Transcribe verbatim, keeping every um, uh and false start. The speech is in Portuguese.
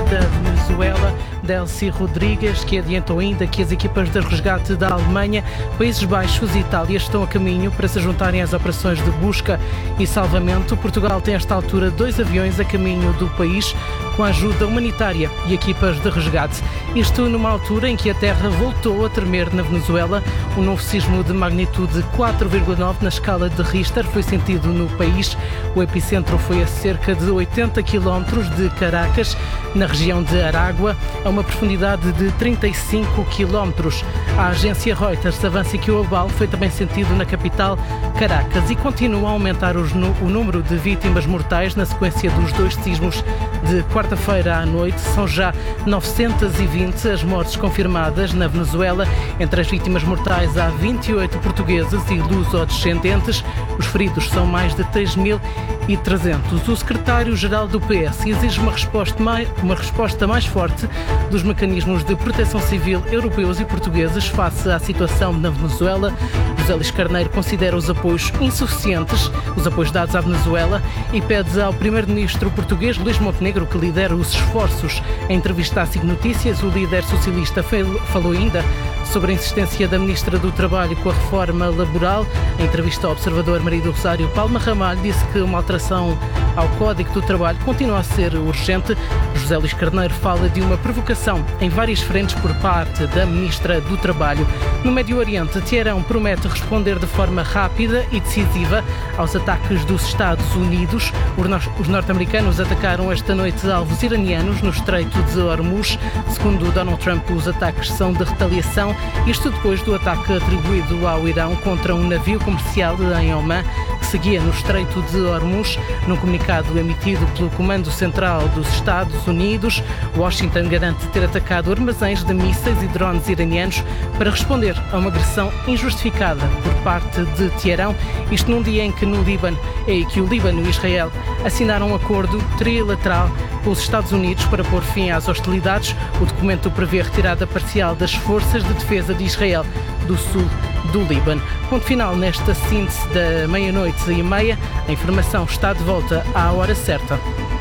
da Venezuela, Delcy Rodrigues, que adiantou ainda que as equipas de resgate da Alemanha, Países Baixos e Itália estão a caminho para se juntarem às operações de busca e salvamento. Portugal tem, a esta altura, dois aviões a caminho do país com ajuda humanitária e equipas de resgate. Isto numa altura em que a terra voltou a tremer na Venezuela. Um novo sismo de magnitude quatro vírgula nove na escala de Richter foi sentido no país. O epicentro foi a cerca de oitenta quilómetros de Caracas, na região de Aragua, a uma profundidade de trinta e cinco quilómetros. A agência Reuters avança que o abalo foi também sentido na capital, Caracas, e continua a aumentar os, o número de vítimas mortais na sequência dos dois sismos de quarta-feira à noite. São já novecentas e vinte as mortes confirmadas na Venezuela. Entre as vítimas mortais há vinte e oito portugueses e luso-descendentes. Os feridos são mais de três mil e trezentos. O secretário-geral do P S exige uma resposta, mais, uma resposta mais forte dos mecanismos de proteção civil europeus e portugueses face à situação na Venezuela. José Luís Carneiro considera os apoios insuficientes, os apoios dados à Venezuela, e pede ao primeiro-ministro português Luís Montenegro que lidere os esforços. Em entrevista à SIC Notícias, o líder socialista falou ainda sobre a insistência da Ministra do Trabalho com a reforma laboral. Em entrevista ao Observador, Maria do Rosário Palma Ramalho disse que uma alteração ao Código do Trabalho continua a ser urgente. José Luís Carneiro fala de uma provocação em várias frentes por parte da Ministra do Trabalho. No Médio Oriente, Teherão promete responder de forma rápida e decisiva aos ataques dos Estados Unidos. Os norte-americanos atacaram esta noite alvos iranianos no Estreito de Hormuz. Segundo Donald Trump, os ataques são de retaliação, isto depois do ataque atribuído ao Irão contra um navio comercial em Omã que seguia no Estreito de Hormuz. Num comunicado emitido pelo Comando Central dos Estados Unidos, Washington garante ter atacado armazéns de mísseis e drones iranianos para responder a uma agressão injustificada por parte de Teherão. Isto num dia em que no Líbano, é que o Líbano e Israel assinaram um acordo trilateral com os Estados Unidos para pôr fim às hostilidades. O documento prevê a retirada parcial das forças de defesa de Israel do sul do Líbano. Ponto final nesta síntese da meia-noite e meia. A informação está de volta à hora certa.